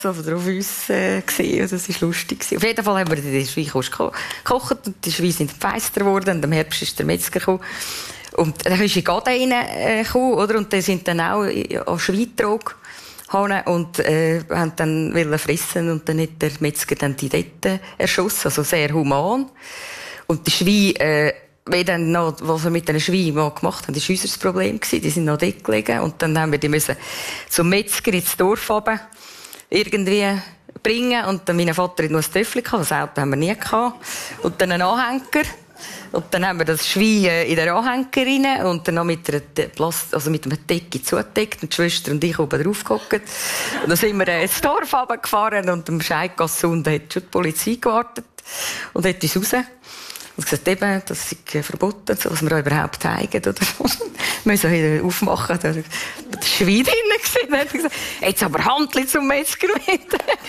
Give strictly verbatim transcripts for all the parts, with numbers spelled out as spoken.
oder auf uns äh, gesehen. Das war lustig. Auf jeden Fall haben wir in der Schweiz gekocht und die Schweiz sind feister geworden. Und im Herbst ist der Metzger gekommen. Und dann ist in Gaden reingekommen, oder? Und die sind dann auch an Schweintrog und äh, haben dann wollen fressen und dann hat der Metzger dann die dort erschossen, also sehr human. Und die Schweine, äh, wie dann noch, was wir mit den Schweinen mal gemacht haben, das war unser Problem gewesen. Die sind noch dort gelegen und dann haben wir die müssen zum Metzger ins Dorf runter irgendwie bringen und dann mein Vater hat noch ein Töffel gehabt, das Auto haben wir nie gehabt und dann einen Anhänger. Und dann haben wir das Schwein in der Anhänger rein und dann noch mit einer Plast also mit einer Decke zugedeckt und die Schwester und ich oben drauf gehockt. Und dann sind wir ins Dorf runtergefahren und am Scheidgasse unten hat schon die Polizei gewartet und hat uns raus. Und gesagt, eben, das ist verboten, so, was wir auch überhaupt zeigen, oder? Wir müssen wieder aufmachen, da war das Schwein drin. Dann hat gesagt, jetzt aber Handli zum Metzger mit.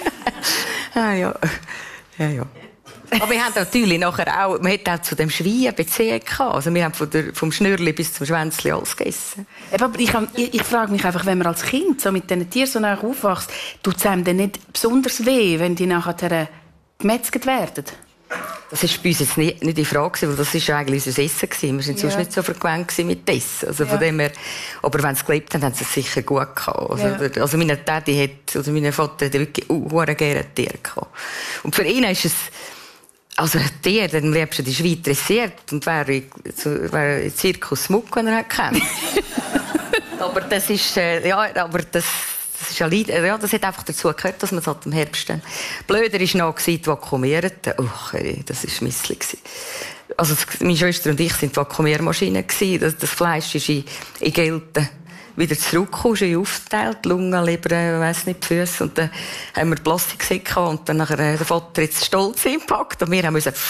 ah, ja. Ja, ja. Aber wir haben natürlich nachher auch, man hat auch zu dem Schwein eine Beziehung gehabt. Also wir haben von der, vom Schnürli bis zum Schwänzli alles gegessen. Aber ich, ich, ich frage mich einfach, wenn man als Kind so mit diesen Tieren so nah aufwächst, tut es einem dann nicht besonders weh, wenn die nachher gemetzelt werden? Das war bei uns jetzt nicht, nicht die Frage, weil das war eigentlich unser Essen. Wir waren sonst ja. nicht so vergewöhnt mit Essen. Also von ja. dem her, aber wenn sie gelebt haben, haben sie es sicher gut gehabt. Also, ja. also meine Daddy hat, oder mein Vater hat wirklich uh, gerne Tiere gehabt. Und für ihn ist es, also der, dann lebst du die Schweiz dressiert und wäre wär Zirkus Muck, wenn er hat kennt. aber das ist, äh, ja, aber das, das ist ja, ja, das hat einfach dazu gehört, dass man es halt im Herbst dann. Blöder war noch die Vakuumierten. Uch, das war misslich. Also meine Schwester und ich sind Vakuumiermaschinen gewesen. Das, das Fleisch ist in, in Gelten wieder zurückgekommen, ist aufgeteilt, Lunge, Leber, weiss nicht, die Füße. Und dann haben wir Plastiksäcke und dann nachher der Vater jetzt stolz eingepackt und wir haben müssen...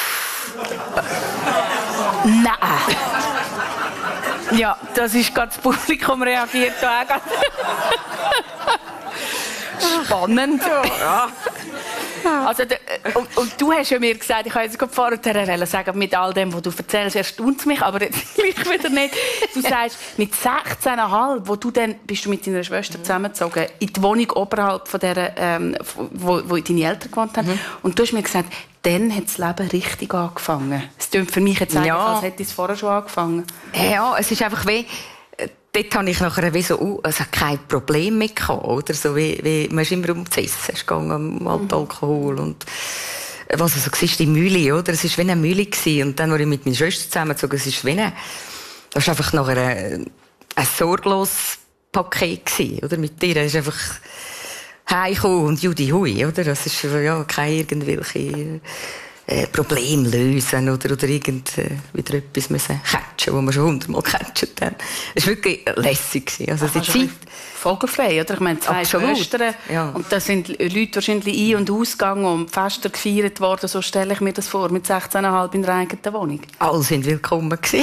Nein! Ja, das ist gerade das Publikum reagiert da auch. Spannend. Ja. Also, und, und du hast ja mir gesagt, ich habe jetzt gerade vorher sagen, mit all dem, was du erzählst, erstaunt es mich, aber jetzt gleich wieder nicht. Du sagst, mit sechzehn Komma fünf, wo du dann, bist du mit deiner Schwester zusammengezogen, in die Wohnung oberhalb von der, ähm, wo, wo deine Eltern gewohnt haben. Mhm. Und du hast mir gesagt, dann hat das Leben richtig angefangen. Es klingt für mich jetzt eigentlich, ja. als hätte es vorher schon angefangen. Ja, es ist einfach wie... Dort hatte ich nachher wie so, uh, also kein Problem mehr gehabt, oder? So wie, wie, man ist immer um zu essen, es ging um Alkohol und, was also, war die Mühle, oder? Es war wie eine Mühle gewesen. Und dann, als ich mit meiner Schwester zusammengezogen, es ist wie eine, das war einfach nachher ein, ein sorgloses Paket gewesen, oder? Mit dir, es ist einfach heimgekommen und Judi hui, oder? Das ist, ja, keine irgendwelche, Problem lösen oder, oder irgend, äh, wieder etwas müssen catchen, wo wir schon hundertmal gecatcht haben. Es war wirklich lässig. Also die Zeit... Vogelfrei, oder? Ich meine, zwei Schwestern. Ja. Und da sind Leute wahrscheinlich ein- und ausgegangen und Fester gefeiert worden. So stelle ich mir das vor, mit sechzehn Komma fünf in der eigenen Wohnung. Alle sind willkommen gewesen.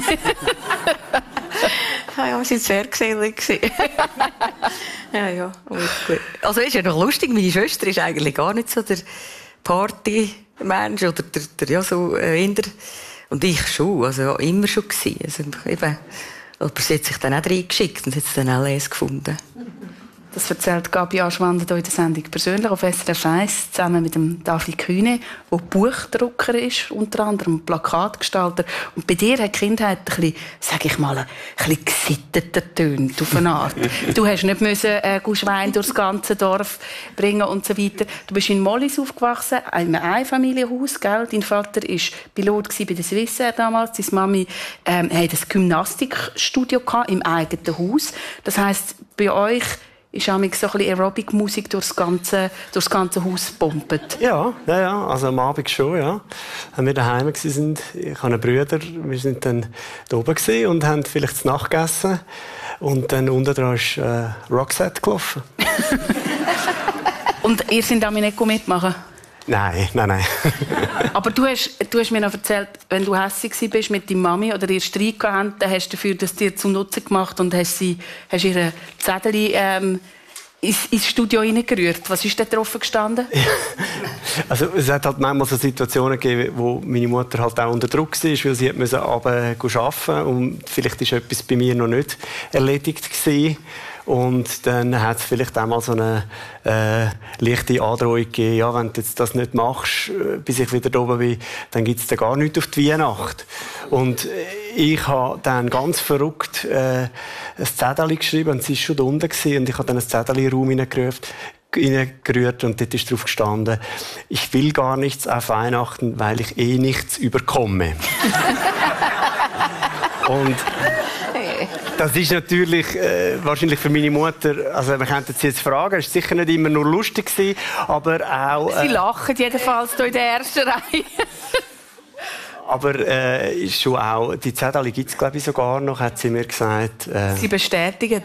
Ja, ja, wir waren sehr gesellig. ja, ja. Also ist ja noch lustig, meine Schwester ist eigentlich gar nicht so der Party-Mensch oder der, der ja so äh, in der, und ich schon, also ja, immer schon gewesen. Also eben, aber sie hat sich dann auch reingeschickt und hat es dann auch les gefunden. Das erzählt Gabi Aschwander hier in der Sendung persönlich auf S R F eins, zusammen mit dem David Kühne, der Buchdrucker ist, unter anderem Plakatgestalter. Und bei dir hat die Kindheit ein bisschen, sag ich mal, ein bisschen gesitteter tönt, auf eine Art. Du hast nicht müssen, äh, Schwein durchs ganze Dorf bringen und so weiter. Du bist in Mollis aufgewachsen, in einem Einfamilienhaus, gell? Dein Vater war Pilot bei der Swissair damals. Deine Mami ähm, hat ein Gymnastikstudio gehabt, im eigenen Haus. Das heisst, bei euch ist auch so ein bisschen Aerobic-Musik durchs ganze, durchs ganze Haus gepumpt. Ja, ja, ja, also am Abend schon, ja. Wenn wir daheim waren, ich habe einen Bruder, wir sind dann da oben und haben vielleicht zu Nacht gegessen. Und dann unten dran ist äh, Roxette gelaufen. Und ihr seid damit nicht mitmachen? Nein, nein, nein. Aber du hast, du hast mir noch erzählt, wenn du hässig warst mit deiner Mami oder ihr Streit gehabt, dann hast du dafür das dir zum Nutzen gemacht und hast, sie, hast ihre Zettel ähm, ins, ins Studio hineingerührt. Was ist da drauf gestanden? Also, es hat halt manchmal so Situationen gegeben, wo meine Mutter halt auch unter Druck war, weil sie musste runter arbeiten und vielleicht war etwas bei mir noch nicht erledigt gewesen. Und dann hat es vielleicht auch mal so eine äh, leichte Androhung gegeben, ja, wenn du jetzt das nicht machst, bis ich wieder da oben bin, dann gibt es da gar nichts auf die Weihnacht. Und ich habe dann ganz verrückt äh, ein Zettel geschrieben, und sie war schon da unten gewesen, und ich habe dann ein Zettel in den Raum hineingerührt, und dort ist drauf gestanden, ich will gar nichts auf Weihnachten, weil ich eh nichts überkomme. Und das ist natürlich äh, wahrscheinlich für meine Mutter, also wir könnten sie jetzt fragen, es war sicher nicht immer nur lustig gewesen, aber auch... Äh, sie lachen jedenfalls hier in der ersten Reihe. Aber äh, ist schon auch, die Zettel gibt es glaube ich sogar noch, hat sie mir gesagt. Äh, sie bestätigen.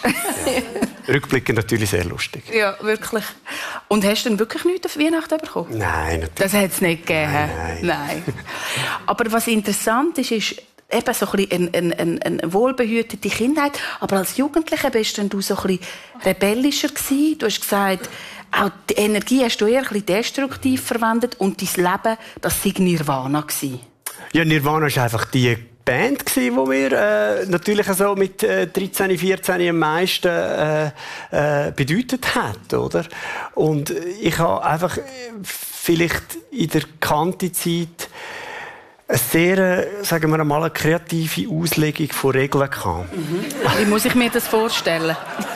Ja. Rückblickend natürlich sehr lustig. Ja, wirklich. Und hast du denn wirklich nichts auf Weihnachten bekommen? Nein, natürlich. Das hat es nicht gegeben. Nein, nein. nein. Aber was interessant ist, ist eben so ein bisschen eine, eine, eine wohlbehütete Kindheit. Aber als Jugendlicher bist du so ein bisschen rebellischer gewesen. Du hast gesagt, auch die Energie hast du eher ein bisschen destruktiv verwendet und dein Leben, das sei Nirvana gewesen. Ja, Nirvana ist einfach die Band gewesen, die mir äh, natürlich so mit äh, dreizehn, vierzehn am meisten äh, äh, bedeutet hat, oder? Und ich habe einfach äh, vielleicht in der Kante-Zeit eine sehr, sagen wir mal, eine kreative Auslegung von Regeln gehabt. Mhm. Wie muss ich mir das vorstellen?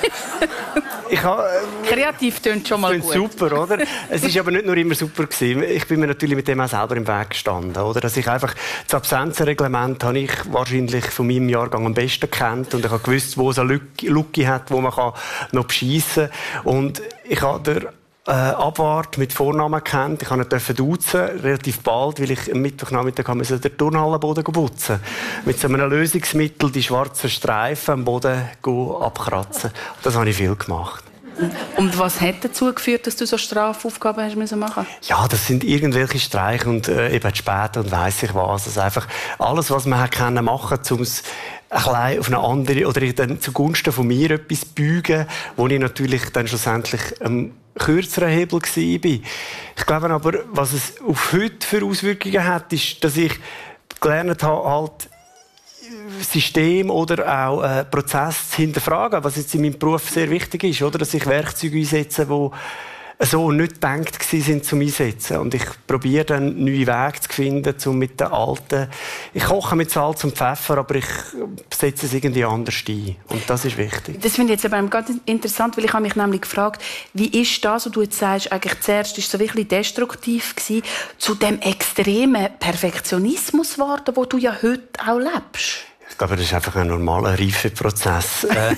Ich habe, äh, Kreativ tönt schon mal gut. Super, oder? Es ist aber nicht nur immer super gewesen. Ich bin mir natürlich mit dem auch selber im Weg gestanden, oder? Dass ich einfach das Absenzenreglement habe ich wahrscheinlich von meinem Jahrgang am besten kennt, und ich habe gewusst, wo es eine Lücke hat, wo man kann noch beschissen kann. Und ich habe der Äh, Abwart mit Vornamen kennt. Ich durfte ihn duzen, relativ bald, weil ich am Mittwochnachmittag den Turnhallenboden putzen. Mit so einem Lösungsmittel die schwarzen Streifen am Boden abkratzen. Das habe ich viel gemacht. Und was hat dazu geführt, dass du so Strafaufgaben hast müssen machen? Ja, das sind irgendwelche Streiche und äh, eben später und weiss ich was. Also einfach alles, was man können machen, um es ein bisschen auf eine andere oder dann zugunsten von mir etwas zu beugen, wo ich natürlich dann schlussendlich ähm, kürzeren Hebel war. Ich glaube aber, was es auf heute für Auswirkungen hat, ist, dass ich gelernt habe, halt System oder auch äh, Prozess zu hinterfragen, was jetzt in meinem Beruf sehr wichtig ist, oder? Dass ich Werkzeuge einsetze, die so nicht gedacht sind zum Einsetzen. Und ich probiere dann neue Wege zu finden, um mit den alten... Ich koche mit Salz und Pfeffer, aber ich setze es irgendwie anders ein. Und das ist wichtig. Das finde ich jetzt aber ganz interessant, weil ich habe mich nämlich gefragt, wie ist das, was du jetzt sagst, eigentlich zuerst ist so wirklich destruktiv gewesen, zu dem extremen Perfektionismus geworden, wo du ja heute auch lebst? Ich glaube, das ist einfach ein normaler Reifeprozess. äh,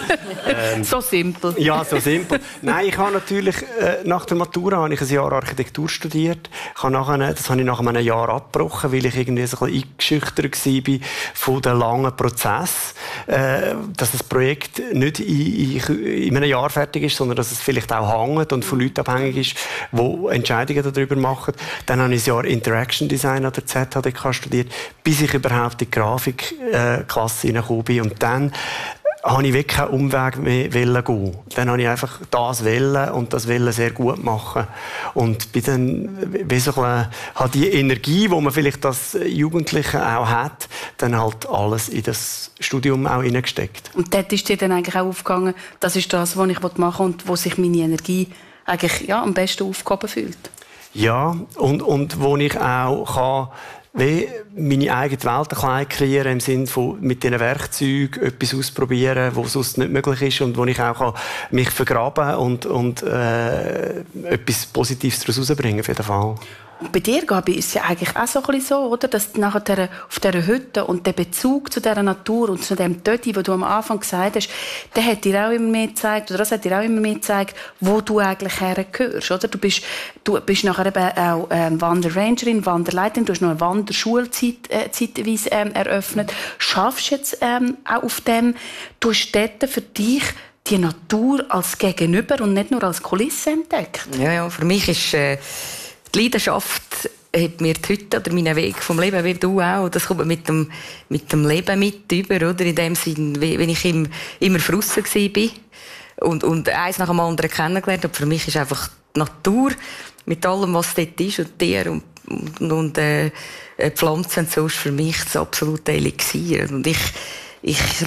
ähm, so simpel. Ja, so simpel. Nein, ich habe natürlich, äh, nach der Matura habe ich ein Jahr Architektur studiert. Ich habe nachher, das habe ich nach einem Jahr abgebrochen, weil ich irgendwie so ein bisschen eingeschüchtert war von dem langen Prozess. Äh, dass das Projekt nicht in, in, in einem Jahr fertig ist, sondern dass es vielleicht auch hängt und von Leuten abhängig ist, die Entscheidungen darüber machen. Dann habe ich ein Jahr Interaction Design an der Z H D K studiert, bis ich überhaupt in die Grafik äh, Klasse hineingekommen bin. Und dann habe ich wirklich keinen Umweg mehr gehen. Dann habe ich einfach das wollen und das wollen sehr gut machen. Und bin dann, wie so ein, habe die Energie, die man vielleicht als Jugendliche auch hat, dann halt alles in das Studium auch hineingesteckt. Und dort ist dir dann eigentlich auch aufgegangen, das ist das, was ich machen will und wo sich meine Energie eigentlich ja, am besten aufgehoben fühlt? Ja, und, und wo ich auch kann, wie meine eigene Welt ein bisschen kreieren, im Sinne von mit diesen Werkzeugen etwas ausprobieren, was sonst nicht möglich ist und wo ich auch mich vergraben und, und äh, etwas Positives daraus herausbringen auf jeden Fall. Und bei dir, Gabi, ist es ja eigentlich auch so, ein bisschen so, oder? Dass du nachher auf dieser Hütte und der Bezug zu dieser Natur und zu dem Tötti, den du am Anfang gesagt hast, der hat dir auch immer mehr gezeigt, oder das hat dir auch immer mehr gezeigt, wo du eigentlich hergehörst, oder? Du bist, du bist nachher eben auch ähm, Wanderrangerin, Wanderleiterin, du hast noch eine Wanderschule zeit, äh, zeitweise ähm, eröffnet. Schaffst du jetzt ähm, auch auf dem, du hast dort für dich die Natur als Gegenüber und nicht nur als Kulisse entdeckt? Ja, ja, für mich ist... Äh Die Leidenschaft hat mir die Hütte oder meinen Weg vom Leben, wie du auch. Das kommt mit dem, mit dem Leben mit über, oder? In dem Sinn, wenn ich im, immer draussen war und, und eins nach dem anderen kennengelernt habe. Für mich ist einfach die Natur mit allem, was dort ist, und Tiere und, und, und äh, Pflanzen und so, ist für mich das absolute Elixier. Und ich, ich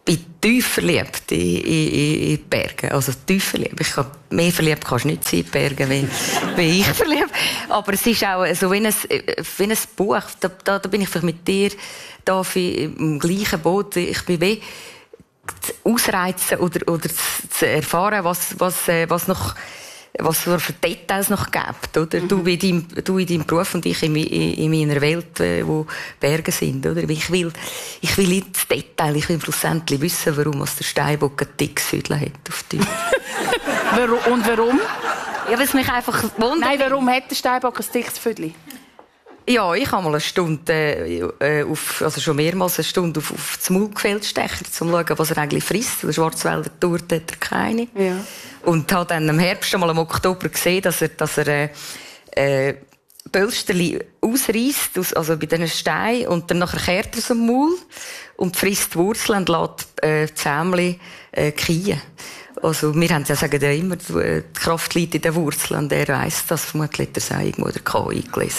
bin tief verliebt in, in, in die Berge. Also tief verliebt. Ich kann, mehr verliebt kannst du nicht sein in die Berge, wie, wie ich verliebt. Aber es ist auch so wie ein, wie ein Buch. Da, da, da bin ich vielleicht mit dir da im gleichen Boot. Ich bin wie ausreizen oder, oder zu, zu erfahren, was, was, was noch was es für Details noch gibt, oder? Mhm. Du, in deinem, du in deinem Beruf und ich in, in, in meiner Welt, wo Berge sind, oder? Ich will, ich will ins Detail, ich will schlussendlich wissen, warum der Steinbock ein dickes Hütchen hat auf dir. Und warum? Ja, weil es mich einfach wundert. Nein, warum hat der Steinbock ein dickes Hütchen? Ja, ich habe mal eine Stunde, äh, auf, also schon mehrmals eine Stunde auf, auf das Maulgefäll stechen, um zu schauen, was er eigentlich frisst. Der Schwarzwälder Tour hat er keine. Ja. Und habe dann im Herbst schon mal im Oktober gesehen, dass er, dass er äh, äh, Pölsterli ausreißt, aus, also bei diesen Steinen, und dann nachher kehrt er aus dem Maul und frisst die Wurzeln und lässt äh, die Zähmchen äh, kien. Also, wir haben ja, sagen ja immer, die Kraft liegt in den Wurzeln, und er weiss das. Vermutlich hat er es auch irgendwo der K I eingelesen.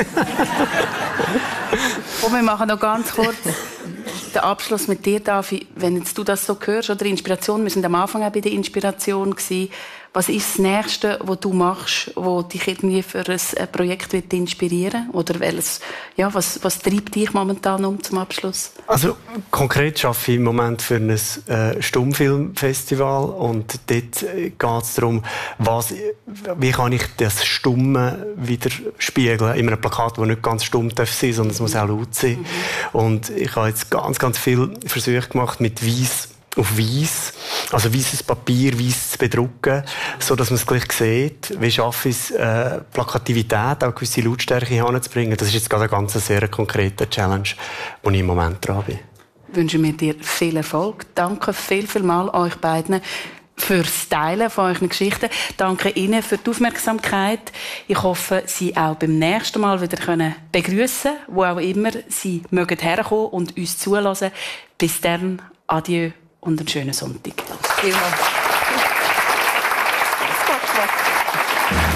Und wir machen noch ganz kurz den Abschluss mit dir, Davi. Wenn jetzt du das so hörst, oder Inspiration, wir sind am Anfang auch bei der Inspiration gewesen. Was ist das Nächste, was du machst, was dich irgendwie für ein Projekt wird inspirieren? Oder welches, ja, was, was treibt dich momentan um zum Abschluss? Also konkret arbeite ich im Moment für ein äh, Stummfilmfestival, und dort geht es darum, was, wie kann ich das Stumme wieder spiegeln in einem Plakat, das nicht ganz stumm darf sein, sondern es muss auch laut sein. Mhm. Und ich habe jetzt ganz, ganz viele Versuche gemacht mit Weiss auf Weiss, also weißes Papier, weiss zu bedrucken, so dass man es gleich sieht. Wie schaffe ich es, äh, Plakativität, auch gewisse Lautstärke hinzubringen? Das ist jetzt gerade ein ganz sehr konkreter Challenge, wo ich im Moment dran bin. Wünschen wir dir viel Erfolg. Danke viel, viel mal euch beiden fürs Teilen von euren Geschichten. Danke Ihnen für die Aufmerksamkeit. Ich hoffe, Sie auch beim nächsten Mal wieder begrüßen können, wo auch immer Sie mögen herkommen und uns zulassen. Bis dann, adieu und einen schönen Sonntag. Vielen Dank.